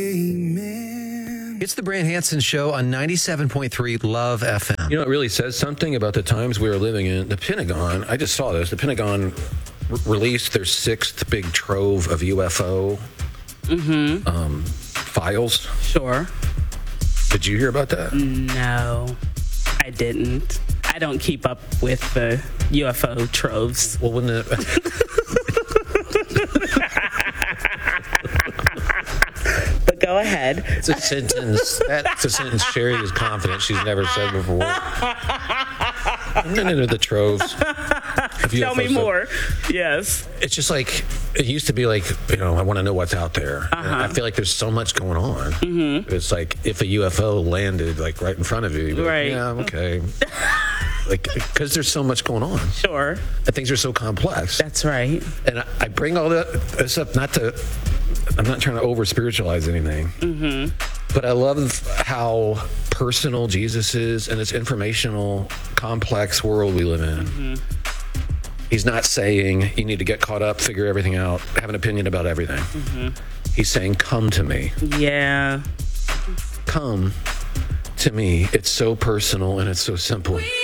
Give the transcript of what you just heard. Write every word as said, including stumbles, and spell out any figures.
Amen. It's the Brant Hansen Show on ninety-seven point three Love F M. You know, it really says something about the times we are living in. The Pentagon, I just saw this, the Pentagon r- released their sixth big trove of U F O Mm-hmm. um, files. Sure. Did you hear about that? No, I didn't. I don't keep up with the U F O troves. Well, wouldn't it... But go ahead. It's a sentence. That's a sentence Sherry is confident she's never said before. I'm not into the troves. Tell me more. Yes. It's just like, it used to be like, you know, I want to know what's out there. Uh-huh. And I feel like there's so much going on. Mm-hmm. It's like if a U F O landed like right in front of you, you'd be right. like, yeah, okay. Like, because there's so much going on. Sure. And things are so complex. That's right. And I, I bring all that this up not to, I'm not trying to over spiritualize anything. Mm-hmm. But I love how personal Jesus is in this informational, complex world we live in. Mm-hmm. He's not saying you need to get caught up, figure everything out, have an opinion about everything. Mm-hmm. He's saying, come to me. Yeah. Come to me. It's so personal and it's so simple.